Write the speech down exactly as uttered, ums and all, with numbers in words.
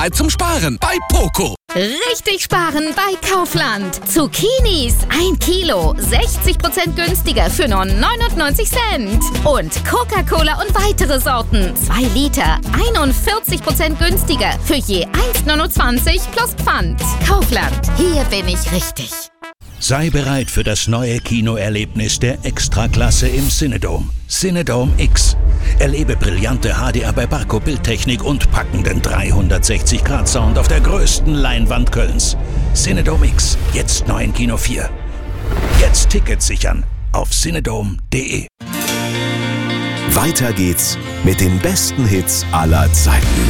zum Sparen bei Poco. Richtig sparen bei Kaufland. Zucchinis ein Kilo, sechzig Prozent günstiger für nur neunundneunzig Cent. Und Coca-Cola und weitere Sorten, zwei Liter, einundvierzig Prozent günstiger für je eins neunundzwanzig plus Pfand. Kaufland, hier bin ich richtig. Sei bereit für das neue Kinoerlebnis der Extraklasse im Cinedome. Cinedome X. Erlebe brillante H D R bei Barco Bildtechnik und packenden dreihundertsechzig Grad Sound auf der größten Leinwand Kölns. Cinedome X, jetzt neu in Kino vier. Jetzt Tickets sichern auf cinedome punkt de. Weiter geht's mit den besten Hits aller Zeiten.